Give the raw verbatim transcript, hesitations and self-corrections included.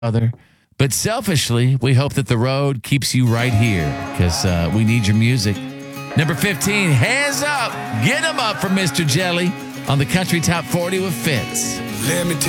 other. But selfishly, we hope that the road keeps you right here because uh, we need your music. Number fifteen, Hands Up. Get 'em up from Mister Jelly on the Country Top forty with Fitz. Let me tell